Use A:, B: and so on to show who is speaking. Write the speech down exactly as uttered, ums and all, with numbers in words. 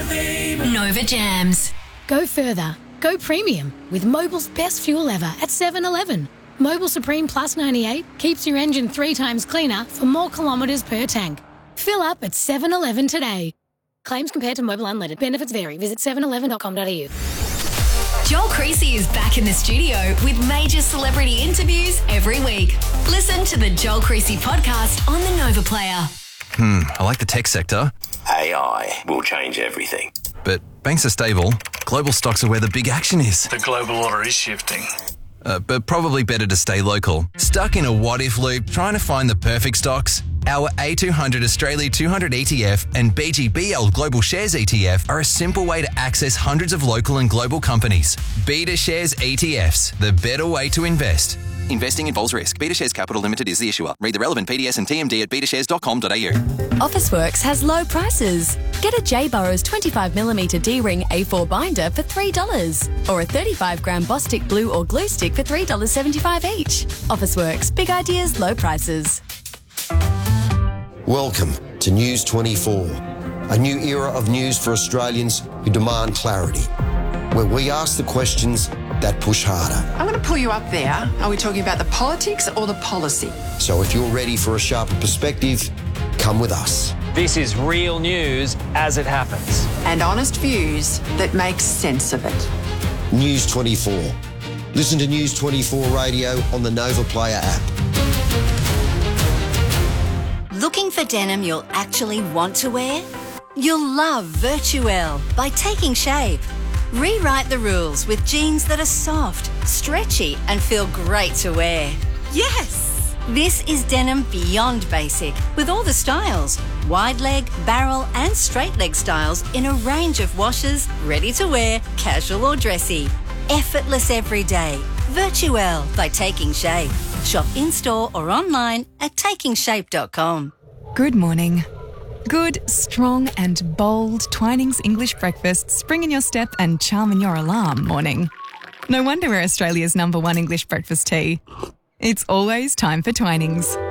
A: Nova Jams.
B: Go further. Go premium with Mobil's best fuel ever at seven eleven. Mobil Supreme Plus ninety-eight keeps your engine three times cleaner for more kilometres per tank. Fill up at seven eleven today. Claims compared to Mobil Unleaded. Benefits vary. Visit seven eleven dot com dot a u.
A: Joel Creasy is back in the studio with major celebrity interviews every week. Listen to the Joel Creasy podcast on the Nova Player.
C: Hmm, I like the tech sector.
D: A I will change everything.
C: But banks are stable. Global stocks are where the big action is.
E: The global order is shifting.
C: Uh, but probably better to stay local. Stuck in a what-if loop trying to find the perfect stocks? Our A two hundred Australia two hundred E T F and B G B L Global Shares E T F are a simple way to access hundreds of local and global companies. Beta Shares E T Fs, the better way to invest. Investing involves risk. Beta Shares Capital Limited is the issuer. Read the relevant P D S and T M D at beta shares dot com dot a u.
F: Officeworks has low prices. Get a J. Burrows twenty-five millimetre D-ring A four binder for three dollars or a thirty-five gram Bostik glue or glue stick for three dollars seventy-five each. Officeworks, big ideas, low prices.
G: Welcome to News twenty-four, a new era of news for Australians who demand clarity, where we ask the questions that push harder.
H: I'm going to pull you up there. Are we talking about the politics or the policy?
G: So if you're ready for a sharper perspective, come with us.
I: This is real news as it happens.
H: And honest views that make sense of it.
G: News twenty-four. Listen to News twenty-four Radio on the Nova Player app.
J: Looking for denim you'll actually want to wear? You'll love Virtuelle by Taking Shape. Rewrite the rules with jeans that are soft, stretchy and feel great to wear. Yes! This is denim beyond basic with all the styles. Wide leg, barrel and straight leg styles in a range of washes, ready to wear, casual or dressy. Effortless every day. Virtuelle by Taking Shape. Shop in-store or online at taking shape dot com.
K: Good morning. Good, strong and bold Twinings English breakfast spring in your step and charm in your alarm morning. No wonder we're Australia's number one English breakfast tea. It's always time for Twinings.